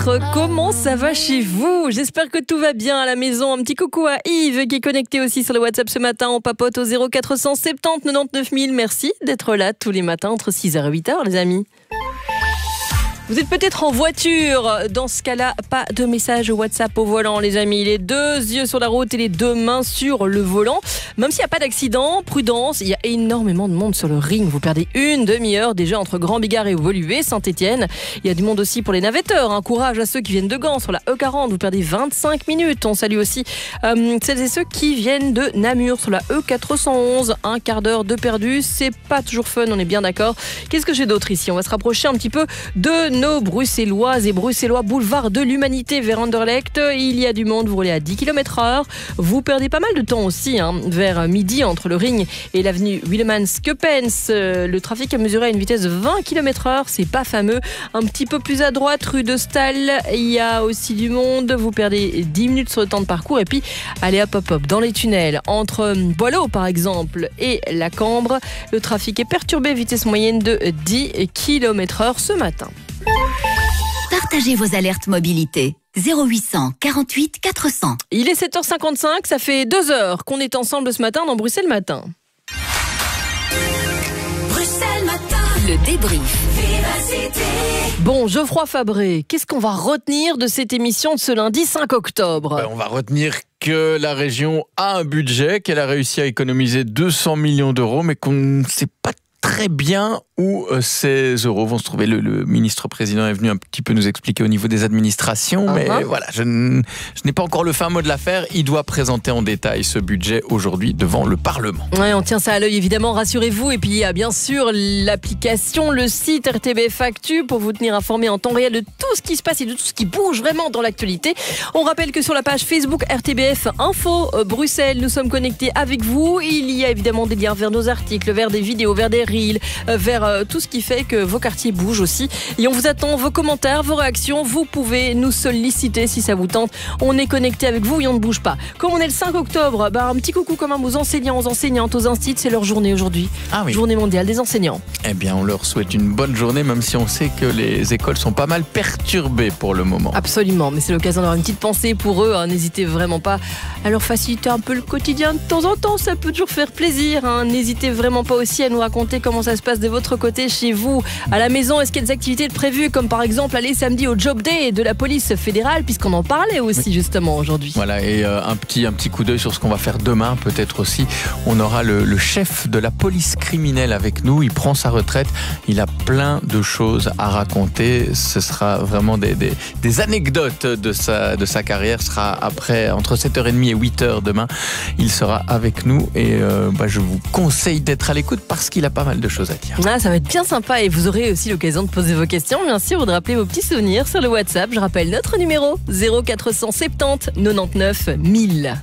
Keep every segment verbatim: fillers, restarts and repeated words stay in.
Comment ça va chez vous? J'espère que tout va bien à la maison. Un petit coucou à Yves qui est connecté aussi sur le WhatsApp ce matin. On papote au zéro quatre cent soixante-dix quatre-vingt-dix-neuf mille. Merci d'être là tous les matins entre six heures et huit heures, les amis. Vous êtes peut-être en voiture. Dans ce cas-là, pas de message WhatsApp au volant, les amis. Les deux yeux sur la route et les deux mains sur le volant. Même s'il n'y a pas d'accident, prudence, il y a énormément de monde sur le ring. Vous perdez une demi-heure déjà entre Grand-Bigard et Woluwe, Saint-Étienne. Il y a du monde aussi pour les navetteurs. Hein. Courage à ceux qui viennent de Gand sur la E quarante. Vous perdez vingt-cinq minutes. On salue aussi euh, celles et ceux qui viennent de Namur sur la E quatre cent onze. Un quart d'heure de perdu. C'est pas toujours fun, on est bien d'accord. Qu'est-ce que j'ai d'autre ici? On va se rapprocher un petit peu de nos Bruxelloises et Bruxellois, boulevard de l'Humanité vers Anderlecht. Il y a du monde, vous roulez à dix kilomètres heure. Vous perdez pas mal de temps aussi, hein, vers midi entre le ring et l'avenue Willemans-Keppens. Le trafic a mesuré à une vitesse de vingt kilomètres heure, c'est pas fameux. Un petit peu plus à droite, rue de Stahl, il y a aussi du monde. Vous perdez dix minutes sur le temps de parcours. Et puis, allez hop hop hop, dans les tunnels, entre Boileau par exemple et la Cambre, le trafic est perturbé, vitesse moyenne de dix kilomètres heure ce matin. Partagez vos alertes mobilité. zéro huit cent quarante-huit quatre cents. Il est sept heures cinquante-cinq, ça fait deux heures qu'on est ensemble ce matin dans Bruxelles Matin. Bruxelles Matin. Le débrief. Vivacité. Bon, Geoffroy Fabré, qu'est-ce qu'on va retenir de cette émission de ce lundi cinq octobre? ben, On va retenir que la région a un budget, qu'elle a réussi à économiser deux cents millions d'euros, mais qu'on ne sait pas très bien où ces euros vont se trouver. Le, le ministre-président est venu un petit peu nous expliquer au niveau des administrations, uh-huh. mais voilà, je, n- je n'ai pas encore le fin mot de l'affaire. Il doit présenter en détail ce budget aujourd'hui devant le Parlement. Ouais, on tient ça à l'œil évidemment, rassurez-vous. Et puis il y a bien sûr l'application, le site R T B F Actu pour vous tenir informé en temps réel de tout ce qui se passe et de tout ce qui bouge vraiment dans l'actualité. On rappelle que sur la page Facebook R T B F Info euh, Bruxelles, nous sommes connectés avec vous. Il y a évidemment des liens vers nos articles, vers des vidéos, vers des reels, euh, vers euh, tout ce qui fait que vos quartiers bougent aussi. Et on vous attend vos commentaires, vos réactions. Vous pouvez nous solliciter si ça vous tente. On est connecté avec vous et on ne bouge pas. Comme on est le cinq octobre, bah, un petit coucou quand même aux enseignants, aux enseignantes, aux instituts. C'est leur journée aujourd'hui. Ah oui. Journée mondiale des enseignants. Eh bien, on leur souhaite une bonne journée, même si on sait que les écoles sont pas mal perturbées pour le moment. Absolument, mais c'est l'occasion d'avoir une petite pensée pour eux. Hein. N'hésitez vraiment pas à leur faciliter un peu le quotidien de temps en temps. Ça peut toujours faire plaisir. Hein. N'hésitez vraiment pas aussi à nous raconter comment ça se passe de votre côté, chez vous, à la maison. Est-ce qu'il y a des activités prévues, comme par exemple aller samedi au Job Day de la police fédérale, puisqu'on en parlait aussi oui. justement aujourd'hui. Voilà, et euh, un petit un petit coup d'œil sur ce qu'on va faire demain, peut-être aussi. On aura le, le chef de la police criminelle avec nous. Il prend sa retraite. Il a plein de choses à raconter. Ce sera vraiment des, des, des anecdotes de sa, de sa carrière. Ce sera après, entre sept heures trente et huit heures demain. Il sera avec nous et euh, bah, je vous conseille d'être à l'écoute parce qu'il a pas mal de choses à dire. Ah, ça va être bien sympa et vous aurez aussi l'occasion de poser vos questions, bien sûr, ou de rappeler vos petits souvenirs sur le WhatsApp. Je rappelle notre numéro zéro quatre cent soixante-dix quatre-vingt-dix-neuf mille.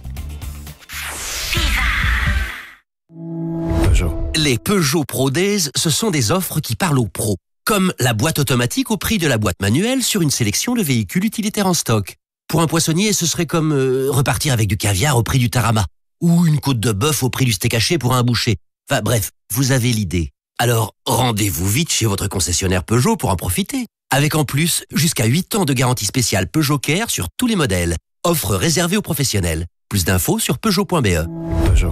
Peugeot. Les Peugeot Pro Days, ce sont des offres qui parlent aux pros, comme la boîte automatique au prix de la boîte manuelle sur une sélection de véhicules utilitaires en stock. Pour un poissonnier, ce serait comme euh, repartir avec du caviar au prix du tarama, ou une côte de bœuf au prix du steak haché pour un boucher. Enfin bref, vous avez l'idée. Alors, rendez-vous vite chez votre concessionnaire Peugeot pour en profiter. Avec en plus, jusqu'à huit ans de garantie spéciale Peugeot Care sur tous les modèles. Offre réservée aux professionnels. Plus d'infos sur peugeot point b e. Peugeot.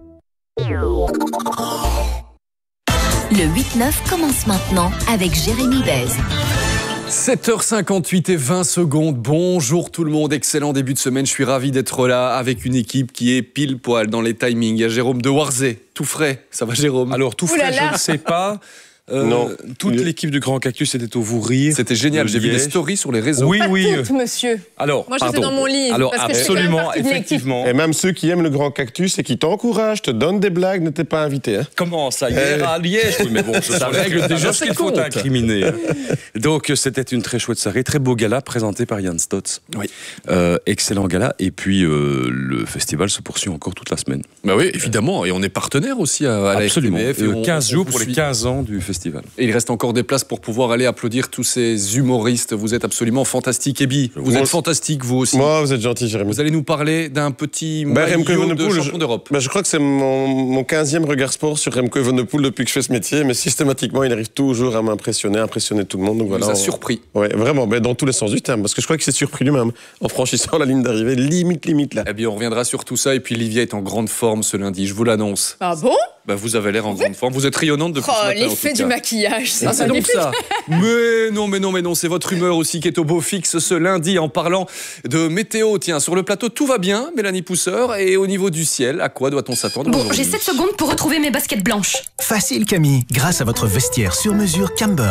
Le huit neuf commence maintenant avec Jérémy Bez. sept heures cinquante-huit et vingt secondes. Bonjour tout le monde, excellent début de semaine. Je suis ravi d'être là avec une équipe qui est pile poil dans les timings. Il y a Jérôme de Warzé, tout frais. Ça va Jérôme? Alors tout frais, je ne sais pas. Euh, non. Toute l'équipe du Grand Cactus était au vous rire. C'était génial, j'ai vu des stories sur les réseaux. Oui, oui. Pas toutes, monsieur. Alors, moi, j'étais dans mon lit. Alors, parce que absolument, effectivement. Et même ceux qui aiment le Grand Cactus et qui t'encouragent, te donnent des blagues, ne t'es pas invité. Hein. Comment ça? Hier à Liège? Oui, mais bon, ça règle déjà ce qu'il faut incriminer. Donc, c'était une très chouette soirée, très beau gala présenté par Yann Stotz. Oui. Euh, excellent gala. Et puis, euh, le festival se poursuit encore toute la semaine. Bah oui, évidemment. Et on est partenaire aussi à, à la R T B F. Absolument. quinze jours pour les quinze ans du festival. festival. Et il reste encore des places pour pouvoir aller applaudir tous ces humoristes. Vous êtes absolument fantastique. Ebi, vous Moi, êtes fantastique, vous aussi. Moi, vous êtes gentil, Jérémy. Vous allez nous parler d'un petit Bah, maillot Remco de Evenepoel, champion je- d'Europe. Bah, je crois que c'est mon, mon quinzième regard sport sur Remco Evenepoel depuis que je fais ce métier, mais systématiquement, il arrive toujours à m'impressionner, à impressionner tout le monde. Donc Il voilà, vous a on- surpris. Ouais, vraiment, mais dans tous les sens du terme, parce que je crois qu'il s'est surpris lui-même en franchissant la ligne d'arrivée, limite, limite là. Eh bien, on reviendra sur tout ça. Et puis, Livia est en grande forme ce lundi, je vous l'annonce. Ah bon? Bah, vous avez l'air en grande forme. Vous êtes rayonnante depuis Oh, ce matin. en l'effet tout du cas. maquillage, ça, Ah, ça c'est donc débute. ça. Mais non, mais non, mais non, c'est votre humeur aussi qui est au beau fixe ce lundi en parlant de météo. Tiens, sur le plateau, tout va bien, Mélanie Pousseur. Et au niveau du ciel, à quoi doit-on s'attendre Bon, aujourd'hui? j'ai sept secondes pour retrouver mes baskets blanches. Facile Camille, grâce à votre vestiaire sur mesure Camber.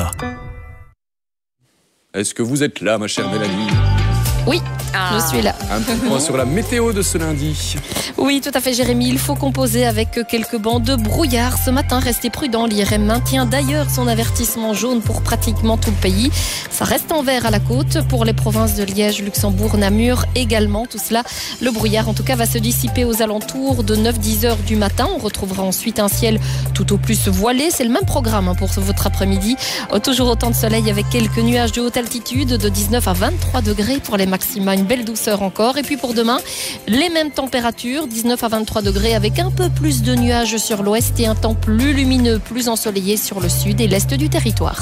Est-ce que vous êtes là, ma chère Mélanie? Oui, je suis là. Un petit point sur la météo de ce lundi. Oui, tout à fait, Jérémy. Il faut composer avec quelques bancs de brouillard. Ce matin, restez prudent. L'I R M maintient d'ailleurs son avertissement jaune pour pratiquement tout le pays. Ça reste en vert à la côte pour les provinces de Liège, Luxembourg, Namur également. Tout cela, le brouillard en tout cas va se dissiper aux alentours de neuf à dix heures du matin. On retrouvera ensuite un ciel tout au plus voilé. C'est le même programme pour votre après-midi. Toujours autant de soleil avec quelques nuages de haute altitude de dix-neuf à vingt-trois degrés pour les maxima. Une belle douceur encore. Et puis pour demain, les mêmes températures, dix-neuf à vingt-trois degrés avec un peu plus de nuages sur l'ouest et un temps plus lumineux, plus ensoleillé sur le sud et l'est du territoire.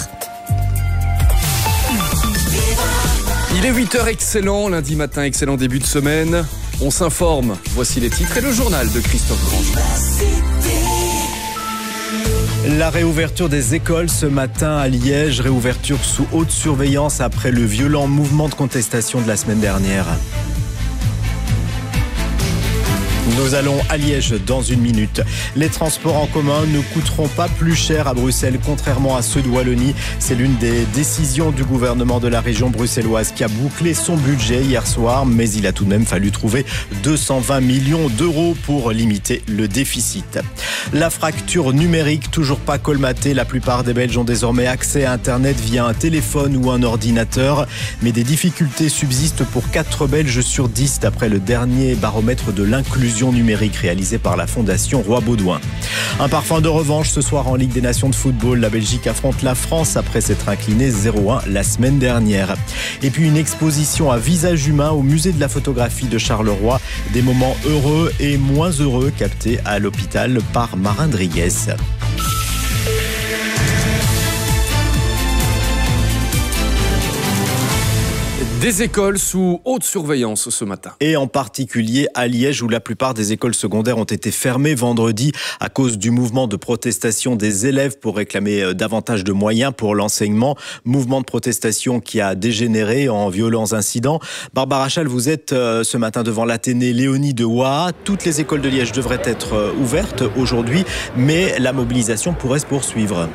Il est huit heures, excellent lundi matin, excellent début de semaine. On s'informe. Voici les titres et le journal de Christophe Grandjean. La réouverture des écoles ce matin à Liège, réouverture sous haute surveillance après le violent mouvement de contestation de la semaine dernière. Nous allons à Liège dans une minute. Les transports en commun ne coûteront pas plus cher à Bruxelles, contrairement à ceux de Wallonie. C'est l'une des décisions du gouvernement de la région bruxelloise qui a bouclé son budget hier soir, mais il a tout de même fallu trouver deux cent vingt millions d'euros pour limiter le déficit. La fracture numérique, toujours pas colmatée. La plupart des Belges ont désormais accès à Internet via un téléphone ou un ordinateur, mais des difficultés subsistent pour quatre Belges sur dix, d'après le dernier baromètre de l'inclusion numérique réalisé par la Fondation Roi-Baudouin. Un parfum de revanche ce soir en Ligue des Nations de football. La Belgique affronte la France après s'être inclinée zéro un la semaine dernière. Et puis une exposition à visage humain au musée de la photographie de Charleroi. Des moments heureux et moins heureux captés à l'hôpital par Marin Driguez. Des écoles sous haute surveillance ce matin. Et en particulier à Liège, où la plupart des écoles secondaires ont été fermées vendredi à cause du mouvement de protestation des élèves pour réclamer davantage de moyens pour l'enseignement. Mouvement de protestation qui a dégénéré en violents incidents. Barbara Chal, vous êtes ce matin devant l'Athénée Léonie de Waha. Toutes les écoles de Liège devraient être ouvertes aujourd'hui, mais la mobilisation pourrait se poursuivre.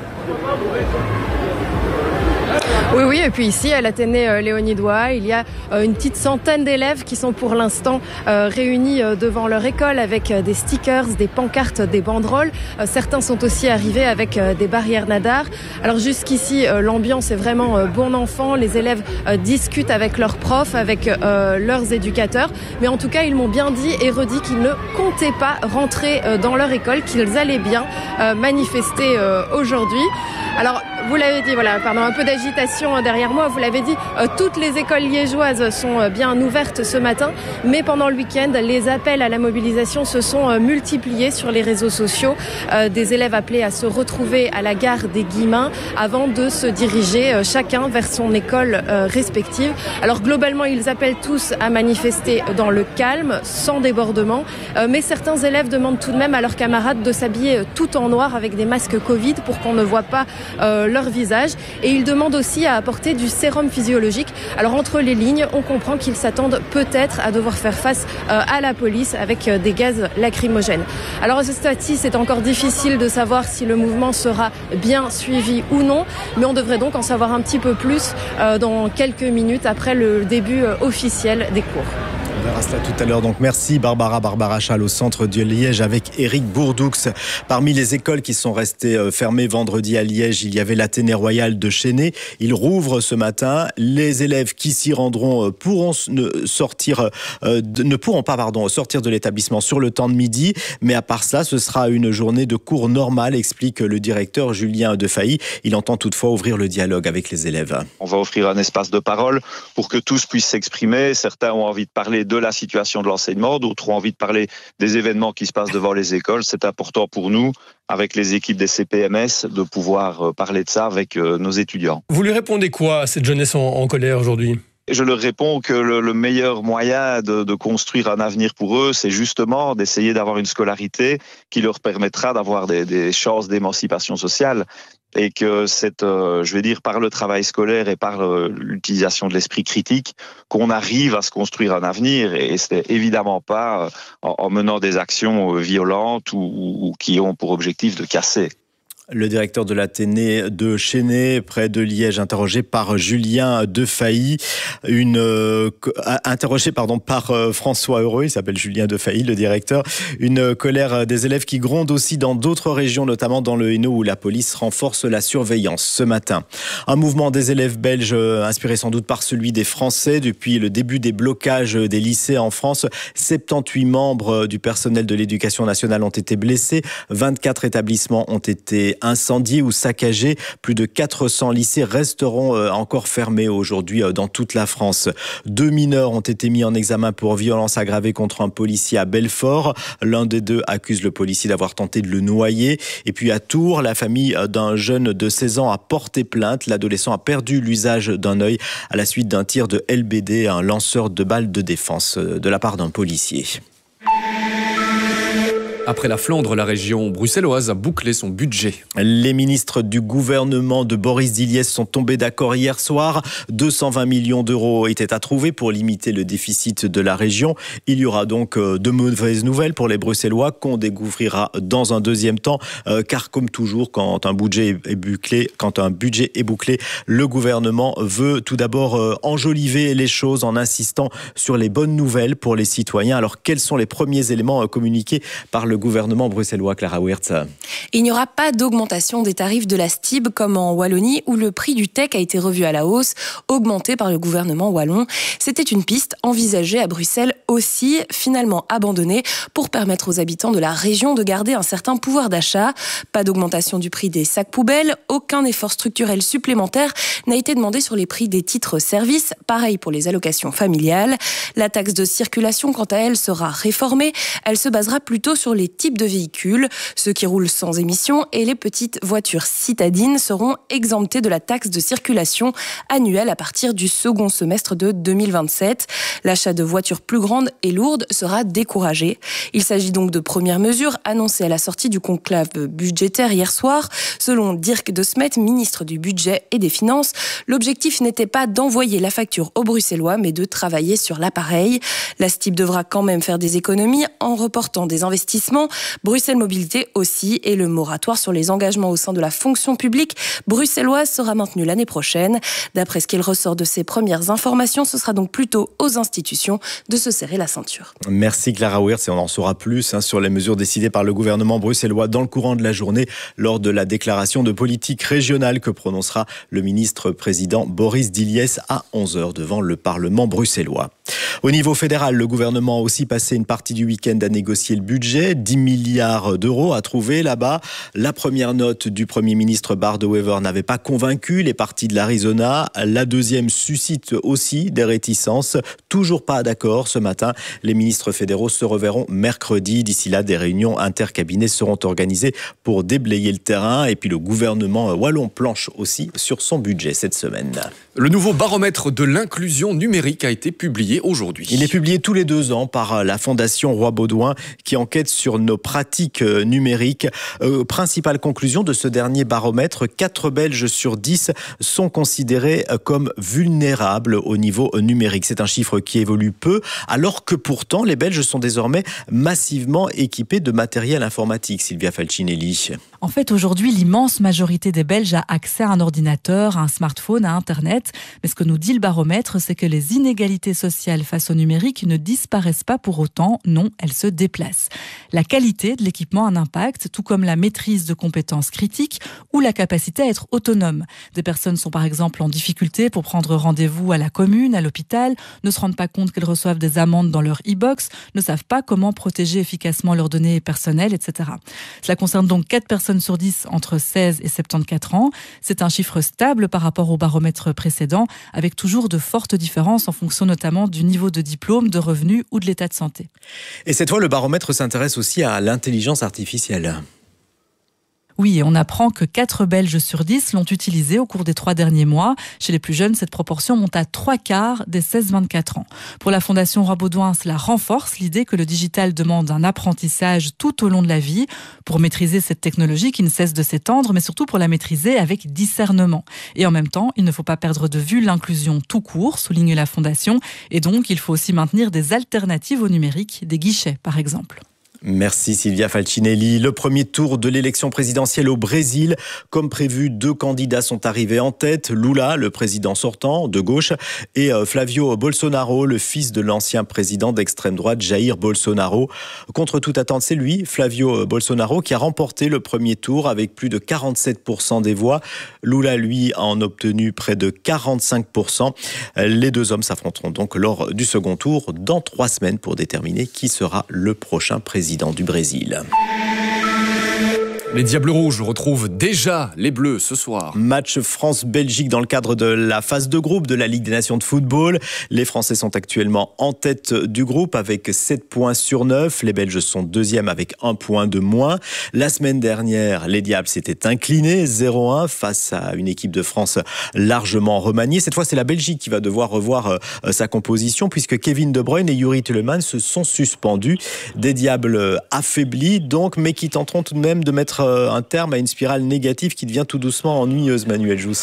Oui, oui, et puis ici, à l'Athénée Léonie de Waha, il y a une petite centaine d'élèves qui sont pour l'instant réunis devant leur école avec des stickers, des pancartes, des banderoles. Certains sont aussi arrivés avec des barrières nadar. Alors jusqu'ici, l'ambiance est vraiment bon enfant. Les élèves discutent avec leurs profs, avec leurs éducateurs. Mais en tout cas, ils m'ont bien dit et redit qu'ils ne comptaient pas rentrer dans leur école, qu'ils allaient bien manifester aujourd'hui. Alors, vous l'avez dit, voilà, pardon, un peu d'agitation derrière moi, vous l'avez dit, euh, toutes les écoles liégeoises sont euh, bien ouvertes ce matin, mais pendant le week-end, les appels à la mobilisation se sont euh, multipliés sur les réseaux sociaux. Euh, des élèves appelés à se retrouver à la gare des Guillemins avant de se diriger euh, chacun vers son école euh, respective. Alors globalement, ils appellent tous à manifester dans le calme, sans débordement, euh, mais certains élèves demandent tout de même à leurs camarades de s'habiller tout en noir avec des masques Covid pour qu'on ne voit pas euh, leur visage, et ils demandent aussi à apporter du sérum physiologique. Alors entre les lignes, on comprend qu'ils s'attendent peut-être à devoir faire face euh, à la police avec euh, des gaz lacrymogènes. Alors à ce stade-ci, c'est encore difficile de savoir si le mouvement sera bien suivi ou non, mais on devrait donc en savoir un petit peu plus euh, dans quelques minutes après le début euh, officiel des cours. On verra cela tout à l'heure. Donc merci Barbara Barbara Chal au centre de Liège avec Éric Bourdoux. Parmi les écoles qui sont restées fermées vendredi à Liège, il y avait l'Athénée Royal de Chesnay. Il rouvre ce matin. Les élèves qui s'y rendront pourront ne sortir, euh, ne pourront pas pardon, sortir de l'établissement sur le temps de midi. Mais à part cela, ce sera une journée de cours normale, explique le directeur Julien Defailly. Il entend toutefois ouvrir le dialogue avec les élèves. On va offrir un espace de parole pour que tous puissent s'exprimer. Certains ont envie de parler de la situation de l'enseignement, d'autres ont envie de parler des événements qui se passent devant les écoles. C'est important pour nous, avec les équipes des C P M S, de pouvoir parler de ça avec nos étudiants. Vous lui répondez quoi à cette jeunesse en, en colère aujourd'hui ? Je leur réponds que le, le meilleur moyen de, de construire un avenir pour eux, c'est justement d'essayer d'avoir une scolarité qui leur permettra d'avoir des, des chances d'émancipation sociale. Et que c'est, euh, je vais dire, par le travail scolaire et par euh, l'utilisation de l'esprit critique, qu'on arrive à se construire un avenir. Et c'est évidemment pas euh, en, en menant des actions euh, violentes ou, ou qui ont pour objectif de casser. Le directeur de l'Athénée de Chesnay, près de Liège, interrogé par Julien Defailly, une euh, interrogé pardon par euh, François Heureux, il s'appelle Julien Defailly, le directeur. Une colère des élèves qui gronde aussi dans d'autres régions, notamment dans le Hainaut où la police renforce la surveillance ce matin. Un mouvement des élèves belges inspiré sans doute par celui des Français. Depuis le début des blocages des lycées en France, soixante-dix-huit membres du personnel de l'éducation nationale ont été blessés, vingt-quatre établissements ont été incendiés ou saccagés. Plus de quatre cents lycées resteront encore fermés aujourd'hui dans toute la France. Deux mineurs ont été mis en examen pour violence aggravée contre un policier à Belfort. L'un des deux accuse le policier d'avoir tenté de le noyer. Et puis à Tours, la famille d'un jeune de seize ans a porté plainte. L'adolescent a perdu l'usage d'un œil à la suite d'un tir de L B D, un lanceur de balles de défense de la part d'un policier. Après la Flandre, la région bruxelloise a bouclé son budget. Les ministres du gouvernement de Boris Diliès sont tombés d'accord hier soir. deux cent vingt millions d'euros étaient à trouver pour limiter le déficit de la région. Il y aura donc de mauvaises nouvelles pour les Bruxellois qu'on découvrira dans un deuxième temps. Car comme toujours, quand un budget est bouclé, quand un budget est bouclé, le gouvernement veut tout d'abord enjoliver les choses en insistant sur les bonnes nouvelles pour les citoyens. Alors quels sont les premiers éléments communiqués par le gouvernement bruxellois, Clara Wirtz? Il n'y aura pas d'augmentation des tarifs de la S T I B comme en Wallonie où le prix du T E C a été revu à la hausse, augmenté par le gouvernement wallon. C'était une piste envisagée à Bruxelles aussi, finalement abandonnée pour permettre aux habitants de la région de garder un certain pouvoir d'achat. Pas d'augmentation du prix des sacs poubelles, aucun effort structurel supplémentaire n'a été demandé sur les prix des titres-services, pareil pour les allocations familiales. La taxe de circulation, quant à elle, sera réformée. Elle se basera plutôt sur les types de véhicules, ceux qui roulent sans émission et les petites voitures citadines seront exemptés de la taxe de circulation annuelle à partir du second semestre de deux mille vingt-sept. L'achat de voitures plus grandes et lourdes sera découragé. Il s'agit donc de premières mesures annoncées à la sortie du conclave budgétaire hier soir. Selon Dirk De Smet, ministre du Budget et des Finances, l'objectif n'était pas d'envoyer la facture aux Bruxellois, mais de travailler sur l'appareil. La S T I B devra quand même faire des économies en reportant des investissements. Bruxelles Mobilité aussi, et le moratoire sur les engagements au sein de la fonction publique bruxelloise sera maintenu l'année prochaine. D'après ce qu'il ressort de ces premières informations, ce sera donc plutôt aux institutions de se serrer la ceinture. Merci Clara Wirtz, et on en saura plus hein, sur les mesures décidées par le gouvernement bruxellois dans le courant de la journée lors de la déclaration de politique régionale que prononcera le ministre-président Boris Diliès à onze heures devant le Parlement bruxellois. Au niveau fédéral, le gouvernement a aussi passé une partie du week-end à négocier le budget. dix milliards d'euros à trouver là-bas. La première note du Premier ministre Bart De Wever n'avait pas convaincu les partis de l'Arizona. La deuxième suscite aussi des réticences. Toujours pas d'accord ce matin. Les ministres fédéraux se reverront mercredi. D'ici là, des réunions intercabinets seront organisées pour déblayer le terrain. Et puis le gouvernement wallon planche aussi sur son budget cette semaine. Le nouveau baromètre de l'inclusion numérique a été publié aujourd'hui. Il est publié tous les deux ans par la Fondation Roi-Baudouin qui enquête sur nos pratiques numériques. Euh, principale conclusion de ce dernier baromètre, quatre Belges sur dix sont considérés comme vulnérables au niveau numérique. C'est un chiffre qui évolue peu, alors que pourtant les Belges sont désormais massivement équipés de matériel informatique. Sylvia Falcinelli. En fait, aujourd'hui, l'immense majorité des Belges a accès à un ordinateur, à un smartphone, à Internet. Mais ce que nous dit le baromètre, c'est que les inégalités sociales face face au numérique ne disparaissent pas pour autant, non, elles se déplacent. La qualité de l'équipement a un impact, tout comme la maîtrise de compétences critiques ou la capacité à être autonome. Des personnes sont par exemple en difficulté pour prendre rendez-vous à la commune, à l'hôpital, ne se rendent pas compte qu'elles reçoivent des amendes dans leur e-box, ne savent pas comment protéger efficacement leurs données personnelles, et cetera. Cela concerne donc quatre personnes sur dix entre seize et soixante-quatorze ans. C'est un chiffre stable par rapport au baromètre précédent, avec toujours de fortes différences en fonction notamment du niveau de diplôme, de revenus ou de l'état de santé. Et cette fois, le baromètre s'intéresse aussi à l'intelligence artificielle. Oui, et on apprend que quatre Belges sur dix l'ont utilisé au cours des trois derniers mois. Chez les plus jeunes, cette proportion monte à trois quarts des seize vingt-quatre ans. Pour la Fondation Roi-Baudouin, cela renforce l'idée que le digital demande un apprentissage tout au long de la vie pour maîtriser cette technologie qui ne cesse de s'étendre, mais surtout pour la maîtriser avec discernement. Et en même temps, il ne faut pas perdre de vue l'inclusion tout court, souligne la Fondation, et donc il faut aussi maintenir des alternatives au numérique, des guichets par exemple. Merci Silvia Falcinelli. Le premier tour de l'élection présidentielle au Brésil. Comme prévu, deux candidats sont arrivés en tête. Lula, le président sortant de gauche, et Flavio Bolsonaro, le fils de l'ancien président d'extrême droite Jair Bolsonaro. Contre toute attente, c'est lui, Flavio Bolsonaro, qui a remporté le premier tour avec plus de quarante-sept pour cent des voix. Lula, lui, en a obtenu près de quarante-cinq pour cent. Les deux hommes s'affronteront donc lors du second tour dans trois semaines pour déterminer qui sera le prochain président du Brésil. Les Diables Rouges retrouvent déjà les Bleus ce soir. Match France-Belgique dans le cadre de la phase de groupe de la Ligue des Nations de football. Les Français sont actuellement en tête du groupe avec sept points sur neuf. Les Belges sont deuxièmes avec un point de moins. La semaine dernière, les Diables s'étaient inclinés zéro un face à une équipe de France largement remaniée. Cette fois, c'est la Belgique qui va devoir revoir sa composition puisque Kevin De Bruyne et Yuri Tielemans se sont suspendus. Des Diables affaiblis donc, mais qui tenteront tout de même de mettre un terme à une spirale négative qui devient tout doucement ennuyeuse, Manuel Jousse.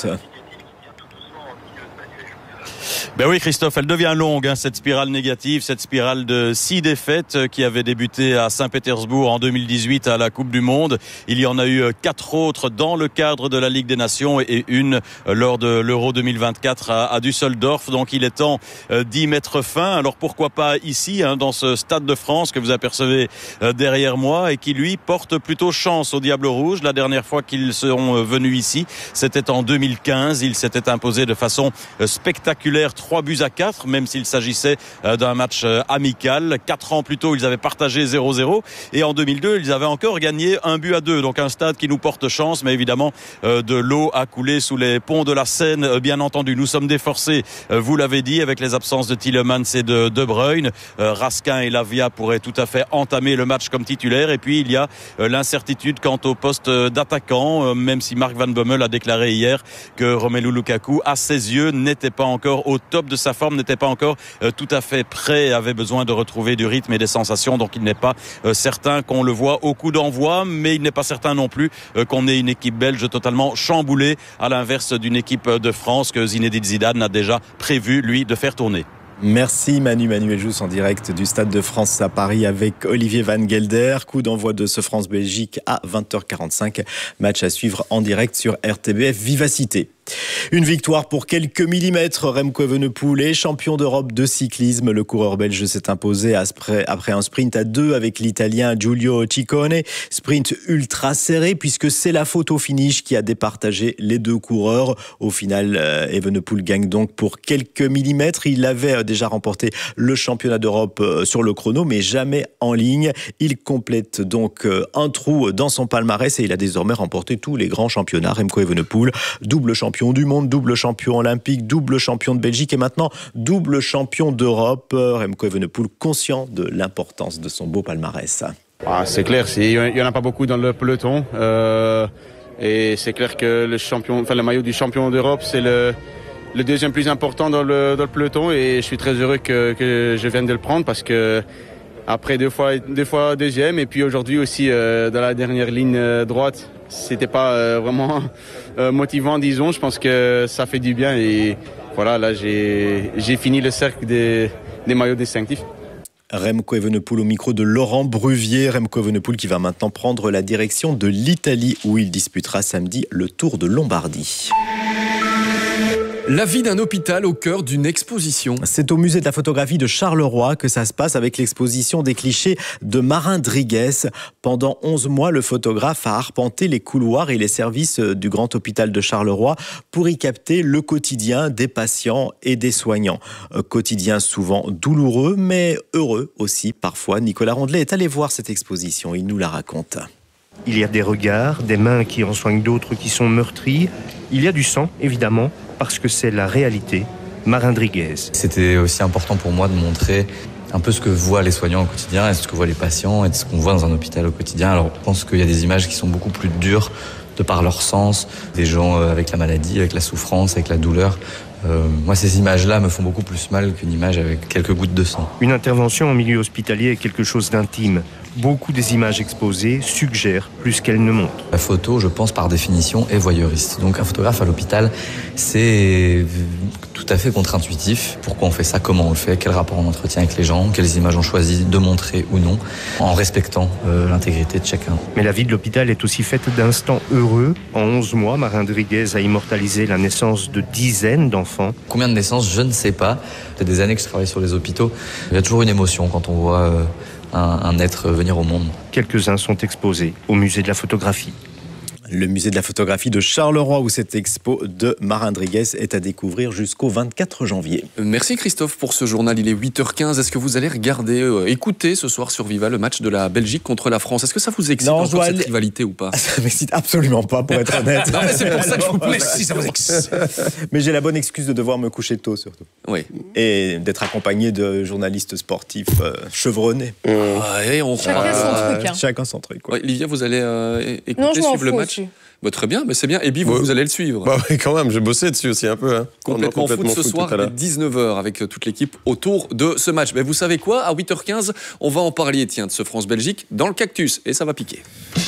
Ben oui, Christophe, elle devient longue, hein, cette spirale négative, cette spirale de six défaites qui avait débuté à Saint-Pétersbourg en deux mille dix-huit à la Coupe du Monde. Il y en a eu quatre autres dans le cadre de la Ligue des Nations et une lors de l'Euro deux mille vingt-quatre à Düsseldorf. Donc il est temps d'y mettre fin. Alors pourquoi pas ici, hein, dans ce Stade de France que vous apercevez derrière moi et qui lui porte plutôt chance aux Diables Rouges. La dernière fois qu'ils sont venus ici, c'était en deux mille quinze. Ils s'étaient imposés de façon spectaculaire trois buts à quatre, même s'il s'agissait d'un match amical. Quatre ans plus tôt, ils avaient partagé zéro zéro. Et en deux mille deux, ils avaient encore gagné un but à deux. Donc un stade qui nous porte chance, mais évidemment, de l'eau a coulé sous les ponts de la Seine, bien entendu. Nous sommes déforcés, vous l'avez dit, avec les absences de Tielemans et de De Bruyne. Raskin et Lavia pourraient tout à fait entamer le match comme titulaire. Et puis, il y a l'incertitude quant au poste d'attaquant, même si Mark Van Bommel a déclaré hier que Romelu Lukaku, à ses yeux, n'était pas encore au top de sa forme, n'était pas encore euh, tout à fait prêt, avait besoin de retrouver du rythme et des sensations, donc il n'est pas euh, certain qu'on le voit au coup d'envoi, mais il n'est pas certain non plus euh, qu'on ait une équipe belge totalement chamboulée, à l'inverse d'une équipe de France que Zinedine Zidane a déjà prévu, lui, de faire tourner. Merci Manu, Manuel Jousse en direct du Stade de France à Paris avec Olivier Van Gelder. Coup d'envoi de ce France-Belgique à vingt heures quarante-cinq. Match à suivre en direct sur R T B F Vivacité. Une victoire pour quelques millimètres. Remco Evenepoel est champion d'Europe de cyclisme. Le coureur belge s'est imposé après un sprint à deux avec l'Italien Giulio Ciccone. Sprint ultra serré puisque c'est la faute au finish qui a départagé les deux coureurs. Au final, Evenepoel gagne donc pour quelques millimètres. Il avait déjà remporté le championnat d'Europe sur le chrono, mais jamais en ligne. Il complète donc un trou dans son palmarès et il a désormais remporté tous les grands championnats. Remco Evenepoel, double champion du monde, double champion olympique, double champion de Belgique et maintenant double champion d'Europe. Remco Evenepoel conscient de l'importance de son beau palmarès. Ah, c'est clair, il n'y en a pas beaucoup dans le peloton. Euh, et c'est clair que le, champion, enfin, le maillot du champion d'Europe, c'est le, le deuxième plus important dans le, dans le peloton. Et je suis très heureux que, que je vienne de le prendre parce que après deux fois, deux fois deuxième et puis aujourd'hui aussi euh, dans la dernière ligne euh, droite, c'était pas euh, vraiment euh, motivant, disons. Je pense que ça fait du bien et voilà, là j'ai, j'ai fini le cercle des, des maillots distinctifs. Remco Evenepoel au micro de Laurent Bruvier. Remco Evenepoel qui va maintenant prendre la direction de l'Italie où il disputera samedi le Tour de Lombardie. La vie d'un hôpital au cœur d'une exposition. C'est au musée de la photographie de Charleroi que ça se passe avec l'exposition des clichés de Marindriguez. Pendant onze mois, le photographe a arpenté les couloirs et les services du grand hôpital de Charleroi pour y capter le quotidien des patients et des soignants. Quotidien souvent douloureux, mais heureux aussi parfois. Nicolas Rondelet est allé voir cette exposition, il nous la raconte. Il y a des regards, des mains qui en soignent d'autres qui sont meurtries. Il y a du sang, évidemment, parce que c'est la réalité. Marindriguez. C'était aussi important pour moi de montrer un peu ce que voient les soignants au quotidien et ce que voient les patients et ce qu'on voit dans un hôpital au quotidien. Alors je pense qu'il y a des images qui sont beaucoup plus dures de par leur sens, des gens avec la maladie, avec la souffrance, avec la douleur. Euh, moi, ces images-là me font beaucoup plus mal qu'une image avec quelques gouttes de sang. Une intervention en milieu hospitalier est quelque chose d'intime. Beaucoup des images exposées suggèrent plus qu'elles ne montrent. La photo, je pense, par définition, est voyeuriste. Donc un photographe à l'hôpital, c'est tout à fait contre-intuitif. Pourquoi on fait ça, comment on le fait, quel rapport on entretient avec les gens, quelles images on choisit de montrer ou non, en respectant euh, l'intégrité de chacun. Mais la vie de l'hôpital est aussi faite d'instants heureux. En onze mois, Marindriguez a immortalisé la naissance de dizaines d'enfants. Combien de naissances, je ne sais pas. Ça fait des années que je travaille sur les hôpitaux. Il y a toujours une émotion quand on voit euh, un, un être venir au monde. Quelques-uns sont exposés au musée de la photographie. Le musée de la photographie de Charleroi où cette expo de Marindriguez est à découvrir jusqu'au vingt-quatre janvier. Merci Christophe pour ce journal, il est huit heures quinze. Est-ce que vous allez regarder, euh, écouter ce soir sur Viva le match de la Belgique contre la France? Est-ce que ça vous excite non, encore cette aller... rivalité ou pas? Ça m'excite absolument pas pour être honnête. Non mais c'est pour ça que je vous pose. Si ça vous excite. Mais j'ai la bonne excuse de devoir me coucher tôt surtout. Oui. Et d'être accompagné de journalistes sportifs euh, chevronnés. Mmh. Ah, et on Chacun euh, son truc. Hein. Chacun son truc. Ouais, Livia, vous allez euh, écouter, non, je suivre le match aussi. Bah, très bien, mais c'est bien. Et puis vous, Ouais. vous allez le suivre. Bah oui, quand même, j'ai bossé dessus aussi un peu. Hein. Complètement, complètement foot ce foot soir tout à l'heure. à dix-neuf heures avec toute l'équipe autour de ce match. Mais vous savez quoi? À huit heures quinze, on va en parler, tiens, de ce France-Belgique dans le cactus. Et ça va piquer.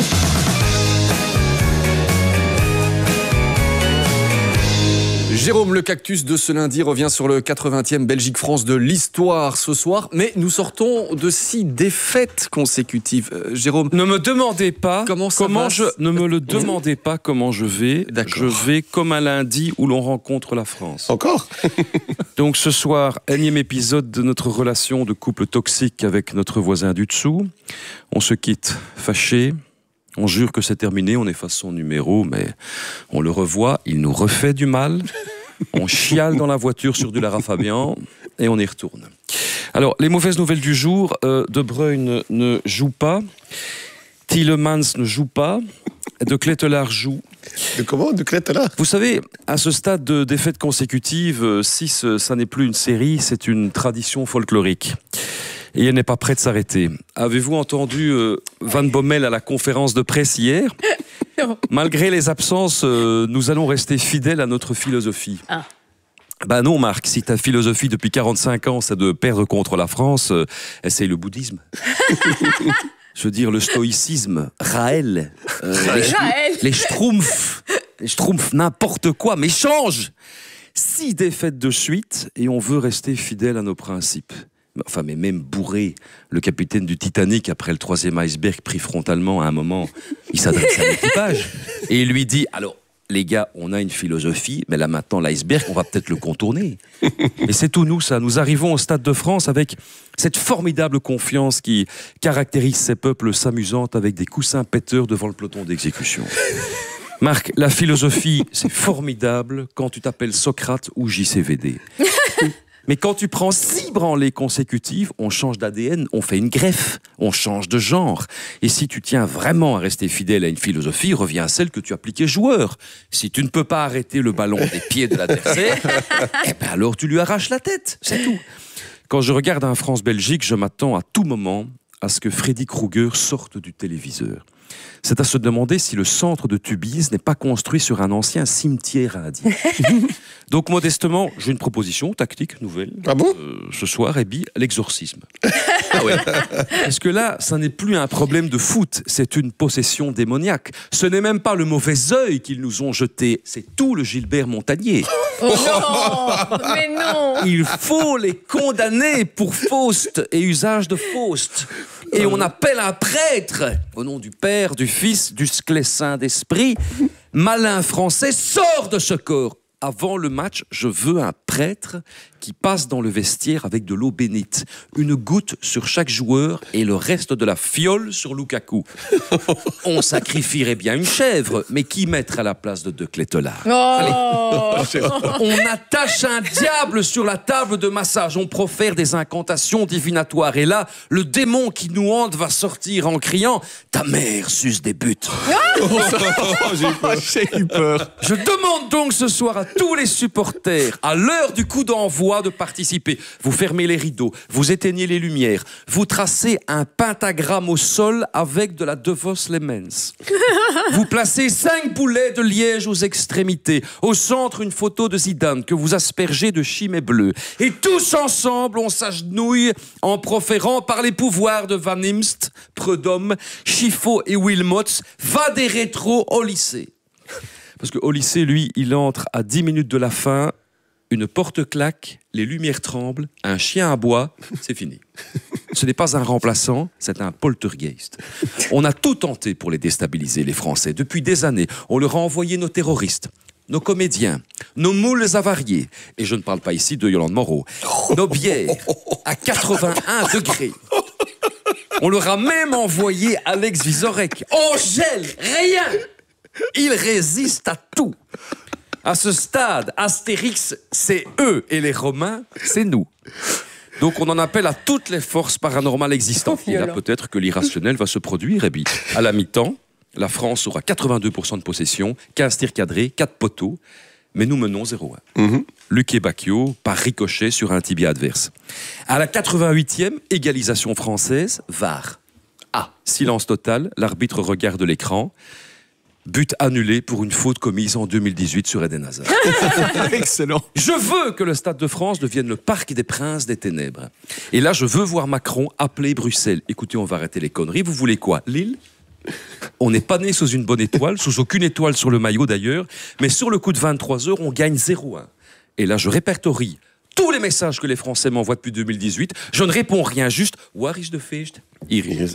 Jérôme, le cactus de ce lundi revient sur le quatre-vingtième Belgique-France de l'histoire ce soir, mais nous sortons de six défaites consécutives. Euh, Jérôme, ne me demandez pas comment, ça comment va je ne me le demandez pas comment je vais. Je vais comme un lundi où l'on rencontre la France. Encore. Donc ce soir, énième épisode de notre relation de couple toxique avec notre voisin du dessous. On se quitte fâché. On jure que c'est terminé, on efface son numéro, mais on le revoit, il nous refait du mal. On chiale dans la voiture sur du Lara Fabian et on y retourne. Alors, les mauvaises nouvelles du jour, euh, De Bruyne ne joue pas, Tielemans ne joue pas, De Ketelaere joue. De comment De Ketelaere? Vous savez, à ce stade de défaites consécutives, si ce, ça n'est plus une série, c'est une tradition folklorique. Et elle n'est pas prête de s'arrêter. Avez-vous entendu euh, Van Bommel à la conférence de presse hier? Malgré les absences, euh, nous allons rester fidèles à notre philosophie. Ah. Ben non, Marc, si ta philosophie depuis quarante-cinq ans, c'est de perdre contre la France, euh, essaye le bouddhisme. Je veux dire, le stoïcisme, Raël, euh, les, Raël. les schtroumpfs, les schtroumpfs, n'importe quoi, mais change. Six défaites de suite et on veut rester fidèle à nos principes. Enfin, mais même bourré, le capitaine du Titanic, après le troisième iceberg pris frontalement à un moment, il s'adresse à l'équipage et il lui dit, alors, les gars, on a une philosophie, mais là maintenant, l'iceberg, on va peut-être le contourner. Et c'est tout nous, ça. Nous arrivons au Stade de France avec cette formidable confiance qui caractérise ces peuples s'amusant avec des coussins péteurs devant le peloton d'exécution. Marc, la philosophie, c'est formidable quand tu t'appelles Socrate ou J C V D. Mais quand tu prends six branlées consécutives, on change d'A D N, on fait une greffe, on change de genre. Et si tu tiens vraiment à rester fidèle à une philosophie, reviens à celle que tu appliquais joueur. Si tu ne peux pas arrêter le ballon des pieds de l'adversaire, eh ben alors tu lui arraches la tête, c'est tout. Quand je regarde un France-Belgique, je m'attends à tout moment à ce que Freddy Krueger sorte du téléviseur. C'est à se demander si le centre de Tubize n'est pas construit sur un ancien cimetière indien. Donc, modestement, j'ai une proposition tactique nouvelle. Ah bon euh, Ce soir, Ebi, l'exorcisme. Ah ouais. Parce que là, ça n'est plus un problème de foot, c'est une possession démoniaque. Ce n'est même pas le mauvais œil qu'ils nous ont jeté, c'est tout le Gilbert Montagnier. Oh non, mais non. Il faut les condamner pour Faust et usage de Faust. Et on appelle un prêtre, au nom du Père, du Fils, du Sclé Saint d'Esprit. Malin français, sors de ce corps. avant le match, je veux un prêtre qui passe dans le vestiaire avec de l'eau bénite. Une goutte sur chaque joueur et le reste de la fiole sur Lukaku. On sacrifierait bien une chèvre, mais qui mettre à la place de De Clételard? Oh On attache un diable sur la table de massage. On profère des incantations divinatoires. Et là, le démon qui nous hante va sortir en criant « Ta mère suce des buts !» J'ai eu peur. Je demande donc ce soir à tous les supporters, à l'heure du coup d'envoi, de participer. Vous fermez les rideaux, vous éteignez les lumières, vous tracez un pentagramme au sol avec de la De Vos Lemens. Vous placez cinq boulets de liège aux extrémités. Au centre, une photo de Zidane que vous aspergez de chimée bleue. Et tous ensemble, on s'agenouille en proférant par les pouvoirs de Van Imst, Prudhomme, Chifo et Wilmots, va des rétros au lycée. Parce qu'au lycée, lui, il entre à dix minutes de la fin, une porte claque, les lumières tremblent, un chien aboie, c'est fini. Ce n'est pas un remplaçant, c'est un poltergeist. On a tout tenté pour les déstabiliser, les Français. Depuis des années, on leur a envoyé nos terroristes, nos comédiens, nos moules avariés, et je ne parle pas ici de Yolande Moreau, nos bières à quatre-vingt-un degrés. On leur a même envoyé Alex Vizorek. On gèle rien. Il résiste à tout. À ce stade, Astérix, c'est eux, et les Romains, c'est nous. Donc on en appelle à toutes les forces paranormales existantes. Et là, peut-être que l'irrationnel va se produire. Et bien, à la mi-temps, la France aura quatre-vingt-deux pour cent de possession, quinze tirs cadrés, quatre poteaux, mais nous menons zéro un. Mm-hmm. Luque Bacchio par ricochet sur un tibia adverse. À la quatre-vingt-huitième, égalisation française, V A R. Ah, silence total, l'arbitre regarde l'écran. But annulé pour une faute commise en deux mille dix-huit sur Eden Hazard. Excellent. Je veux que le Stade de France devienne le parc des princes des ténèbres. Et là, je veux voir Macron appeler Bruxelles. Écoutez, on va arrêter les conneries. Vous voulez quoi? Lille? On n'est pas né sous une bonne étoile, sous aucune étoile sur le maillot d'ailleurs, mais sur le coup de vingt-trois heures, on gagne zéro un. Et là, je répertorie tous les messages que les Français m'envoient depuis deux mille dix-huit. Je ne réponds rien, juste « Waar is de feest ?» Iris.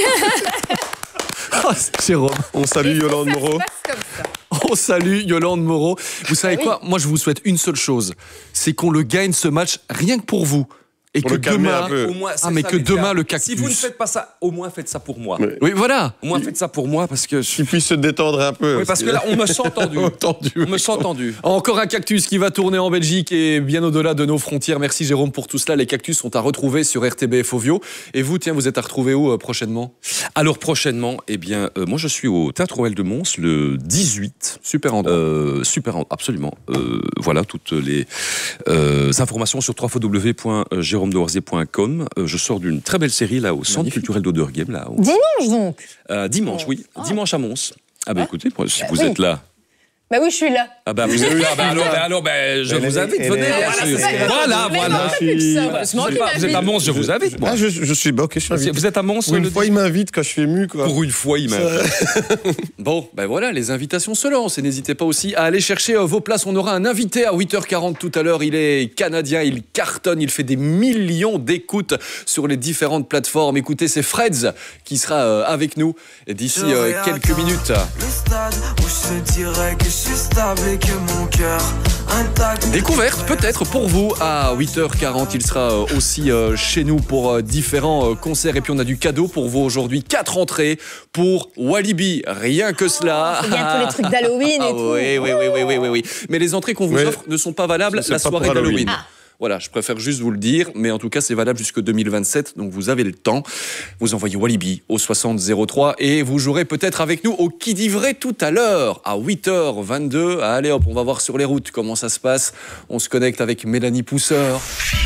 Ah, Jérôme, on salue Yolande Moreau. On salue Yolande Moreau. Vous savez ah, quoi oui. Moi, je vous souhaite une seule chose, c'est qu'on le gagne ce match rien que pour vous. Et pour que demain, au moins, ah mais que demain le cactus. Si vous ne faites pas ça, au moins faites ça pour moi. Oui, oui voilà. Au moins faites ça pour moi parce que qu'il puisse se détendre un peu. Oui, parce que là, on me sent tendu. tendu. On me sent tendu. Encore un cactus qui va tourner en Belgique et bien au-delà de nos frontières. Merci Jérôme pour tout cela. Les cactus sont à retrouver sur R T B F Ovio. Et vous, tiens, vous êtes à retrouver où euh, prochainement? Alors prochainement, eh bien, euh, moi je suis au Théâtre Royal de Mons le dix-huit. Super endroit. Euh, super endroit, absolument. Euh, voilà toutes les euh, informations sur w w w point jérôme de warzier point com. Je sors d'une très belle série là au Centre Magnifique. culturel d'Oderghem. Là, au... Dimanche donc euh, Dimanche, oui. Oh. Dimanche à Mons. Ah bah ouais. écoutez, si vous oui. êtes là... Bah oui, je suis là. Ah bah vous êtes là, bah alors, bah alors bah, je elle vous invite, est, venez. Voilà, voilà. Vous êtes à Mons, je vous invite, moi. Ah, je, je suis ok, je suis invité. Vous êtes à Mons. Pour une fois, il m'invite quand je suis ému, quoi. Pour une fois, il m'invite. Bon, ben voilà, les invitations se lancent. Et n'hésitez pas aussi à aller chercher vos places. On aura un invité à huit heures quarante tout à l'heure. Il est canadien, il cartonne, il fait des millions d'écoutes sur les différentes plateformes. Écoutez, c'est Freds qui sera avec nous d'ici quelques minutes. Le stade où je dirais que je suis stable et que mon cœur intact. Découverte peut-être pour vous à huit heures quarante. Il sera aussi chez nous pour différents concerts. Et puis on a du cadeau pour vous aujourd'hui. Quatre entrées pour Walibi. Rien que cela. Oh, c'est bientôt les trucs d'Halloween et ah, tout. Oui, oui, oui, oui, oui, oui, oui. Mais les entrées qu'on vous oui. offre ne sont pas valables c'est la pas soirée d'Halloween. Ah. Voilà, je préfère juste vous le dire, mais en tout cas, c'est valable jusqu'en deux mille vingt-sept, donc vous avez le temps. Vous envoyez Walibi au soixante zéro trois et vous jouerez peut-être avec nous au Qui dit vrai tout à l'heure, à huit heures vingt-deux. Allez hop, on va voir sur les routes comment ça se passe. On se connecte avec Mélanie Pousseur.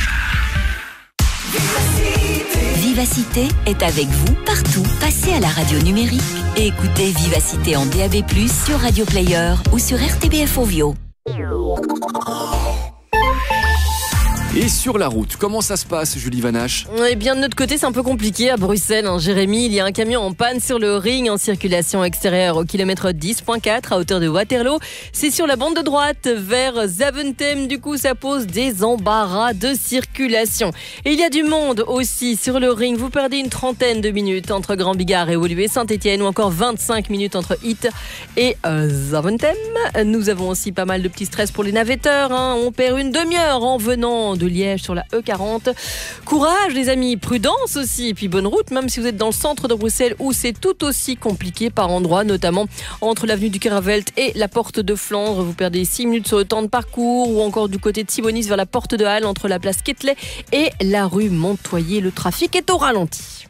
Vivacité est avec vous partout. Passez à la radio numérique et écoutez Vivacité en D A B plus, sur Radio Player ou sur R T B F Ovio. Et sur la route, comment ça se passe, Julie Vanache? Eh bien, de notre côté, c'est un peu compliqué à Bruxelles. Hein. Jérémy, il y a un camion en panne sur le ring en circulation extérieure au kilomètre dix virgule quatre à hauteur de Waterloo. C'est sur la bande de droite vers Zaventem. Du coup, ça pose des embarras de circulation. Et il y a du monde aussi sur le ring. Vous perdez une trentaine de minutes entre Grand Bigard et Woluwe Saint-Etienne ou encore vingt-cinq minutes entre Hitt et euh, Zaventem. Nous avons aussi pas mal de petits stress pour les navetteurs. Hein. On perd une demi-heure en venant de Liège sur la E quarante. Courage les amis, prudence aussi, et puis bonne route même si vous êtes dans le centre de Bruxelles où c'est tout aussi compliqué par endroits, notamment entre l'avenue du Caravelt et la porte de Flandre. Vous perdez six minutes sur le temps de parcours, ou encore du côté de Simonis vers la porte de Halle entre la place Quetelet et la rue Montoyer. Le trafic est au ralenti.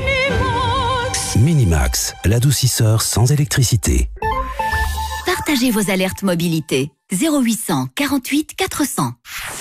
Minimax, l'adoucisseur sans électricité. Partagez vos alertes mobilité. zéro huit cent quarante-huit quatre cents.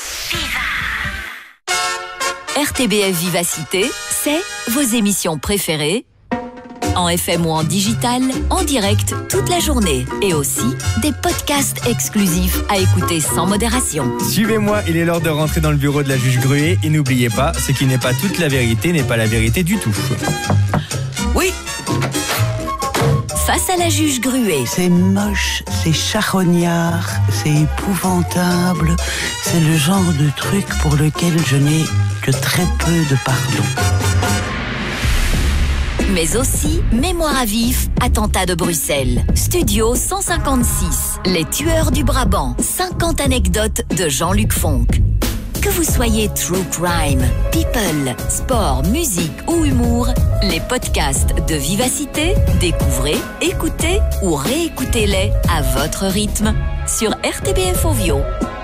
R T B F Vivacité, c'est vos émissions préférées, en F M ou en digital, en direct toute la journée. Et aussi des podcasts exclusifs à écouter sans modération. Suivez-moi, il est l'heure de rentrer dans le bureau de la juge Gruet. Et n'oubliez pas, ce qui n'est pas toute la vérité n'est pas la vérité du tout. Oui. Face à la juge Gruet. C'est moche, c'est charognard, c'est épouvantable. C'est le genre de truc pour lequel je n'ai que très peu de pardon. Mais aussi Mémoire à vif, attentat de Bruxelles. Studio cent cinquante-six, Les tueurs du Brabant. cinquante anecdotes de Jean-Luc Fonck. Que vous soyez true crime, people, sport, musique ou humour, les podcasts de Vivacité, découvrez, écoutez ou réécoutez-les à votre rythme sur R T B F Ovio.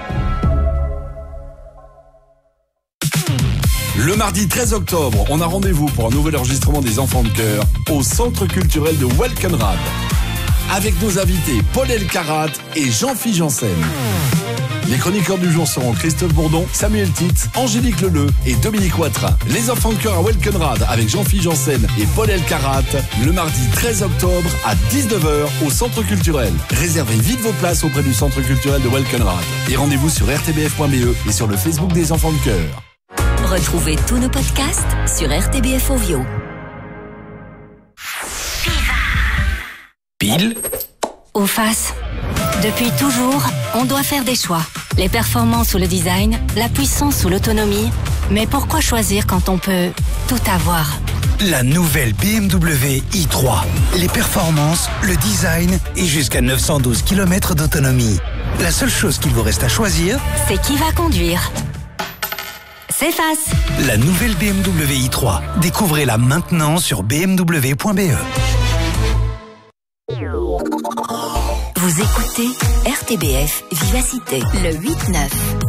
Le mardi treize octobre, on a rendez-vous pour un nouvel enregistrement des Enfants de Cœur au Centre culturel de Welkenrad. Avec nos invités Paul Elkarat et Jean-Philippe Janssen. Les chroniqueurs du jour seront Christophe Bourdon, Samuel Titz, Angélique Leleu et Dominique Watrin. Les Enfants de Cœur à Welkenrad avec Jean-Philippe Janssen et Paul Elkarat le mardi treize octobre à dix-neuf heures au Centre culturel. Réservez vite vos places auprès du Centre culturel de Welkenrad. Et rendez-vous sur r t b f point b e et sur le Facebook des Enfants de Cœur. Retrouvez tous nos podcasts sur R T B F Ovio. Pile ou face. Depuis toujours, on doit faire des choix. Les performances ou le design, la puissance ou l'autonomie. Mais pourquoi choisir quand on peut tout avoir ? La nouvelle B M W i trois. Les performances, le design et jusqu'à neuf cent douze kilomètres d'autonomie. La seule chose qu'il vous reste à choisir, c'est qui va conduire. C'est face. La nouvelle B M W i trois. Découvrez-la maintenant sur b m w point b e. Vous écoutez R T B F Vivacité, le huit neuf.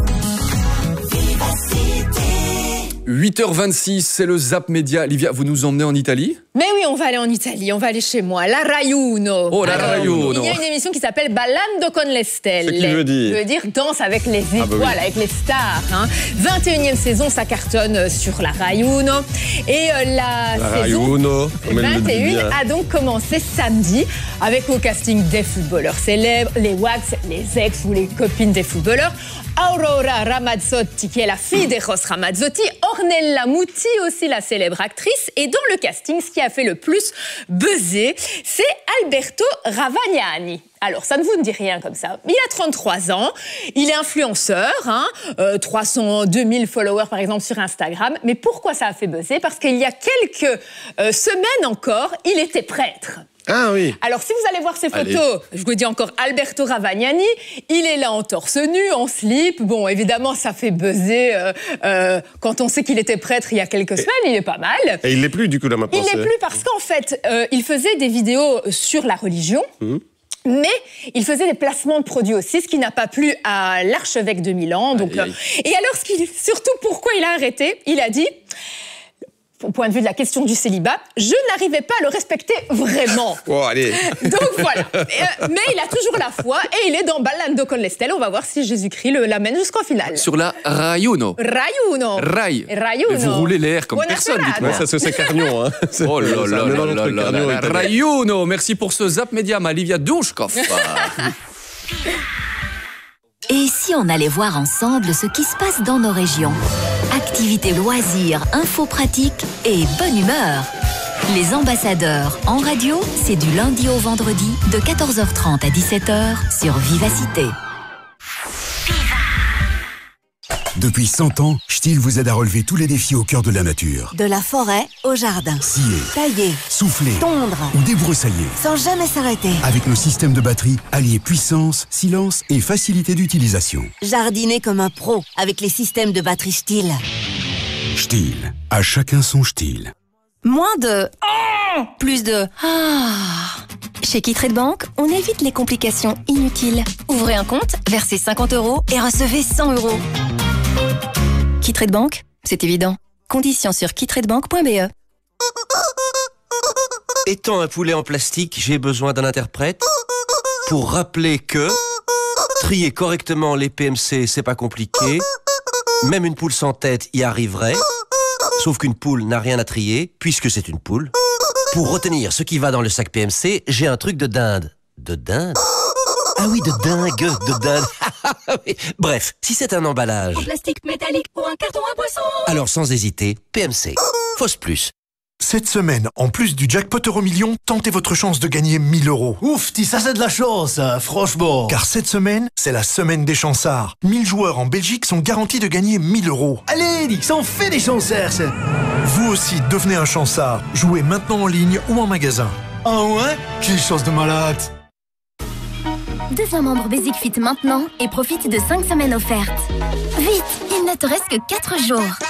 huit heures vingt-six, c'est le Zap Média. Livia, vous nous emmenez en Italie? Mais oui, on va aller en Italie, on va aller chez moi, la Rai Uno. Oh, la Alors, Rai Uno. Il y a une émission qui s'appelle Ballando con le stelle. Ce qui veut dire veut dire danse avec les étoiles, ah bah oui. avec les stars. Hein. vingt et unième saison, ça cartonne sur la Rai Uno. Et euh, la, la saison Rai Uno, comme elle le dit vingt et bien. un a donc commencé samedi avec au casting des footballeurs célèbres, les Wags, les ex ou les copines des footballeurs. Aurora Ramazzotti, qui est la fille des Ross Ramazzotti, Ornella Muti, aussi la célèbre actrice, et dans le casting, ce qui a fait le plus buzzer, c'est Alberto Ravagnani. Alors, ça ne vous dit rien comme ça. Il a trente-trois ans, il est influenceur, hein, euh, trois cent deux mille followers par exemple sur Instagram. Mais pourquoi ça a fait buzzer? Parce qu'il y a quelques euh, semaines encore, il était prêtre. Ah oui. Alors, si vous allez voir ces photos, Allez. je vous dis encore Alberto Ravagnani, il est là en torse nu, en slip. Bon, évidemment, ça fait buzzer euh, euh, quand on sait qu'il était prêtre il y a quelques semaines, il est pas mal. Et il l'est plus, du coup, là, maintenant. Il l'est plus parce qu'en fait, euh, il faisait des vidéos sur la religion. Mmh. Mais il faisait des placements de produits aussi, ce qui n'a pas plu à l'archevêque de Milan. Donc, aïe, aïe. Euh, et alors, ce qui, surtout, pourquoi il a arrêté? Il a dit... Au point de vue de la question du célibat, je n'arrivais pas à le respecter vraiment. Oh, allez. Donc voilà. Et, euh, mais il a toujours la foi et il est dans Ballando con le stelle. On va voir si Jésus-Christ le, l'amène jusqu'au final. Sur la Rai Uno. Rai Uno. Rai. Rai Uno. Et vous roulez les airs comme Buona personne, dites-moi. Ouais, ça, c'est Carnion. Hein. Oh là là là là là là. Rai Uno. Merci pour ce Zap Média, Malivia Douchkov. Et si on allait voir ensemble ce qui se passe dans nos régions? Activités, loisirs, infos pratiques et bonne humeur. Les ambassadeurs en radio, c'est du lundi au vendredi de quatorze heures trente à dix-sept heures sur Vivacité. Depuis cent ans, Stihl vous aide à relever tous les défis au cœur de la nature. De la forêt au jardin. Scier, tailler, souffler, tondre ou débroussailler. Sans jamais s'arrêter. Avec nos systèmes de batterie, alliés puissance, silence et facilité d'utilisation. Jardiner comme un pro avec les systèmes de batterie Stihl. Stihl, à chacun son Stihl. Moins de oh plus de ah. Chez Kittrade Bank, on évite les complications inutiles. Ouvrez un compte, versez cinquante euros et recevez cent euros. Kittrade Bank, c'est évident. Conditions sur kittradebank point b e. Étant un poulet en plastique, j'ai besoin d'un interprète pour rappeler que trier correctement les P M C, c'est pas compliqué. Même une poule sans tête y arriverait. Sauf qu'une poule n'a rien à trier, puisque c'est une poule. Pour retenir ce qui va dans le sac P M C, j'ai un truc de dinde. De dinde? Ah oui, de dingue, de dinde. Bref, si c'est un emballage... En plastique, métallique ou un carton à boisson. Alors sans hésiter, P M C. Fausse plus. Cette semaine, en plus du jackpot euro million, tentez votre chance de gagner mille euros. Ouf, ça c'est de la chance, hein, franchement. Car cette semaine, c'est la semaine des chansards. mille joueurs en Belgique sont garantis de gagner mille euros. Allez, Nix, on fait des chansards, ça. Vous aussi, devenez un chansard. Jouez maintenant en ligne ou en magasin. Ah ouais? Quelle chance de malade. Deviens membre Basic Fit maintenant et profite de cinq semaines offertes. Vite, il ne te reste que quatre jours.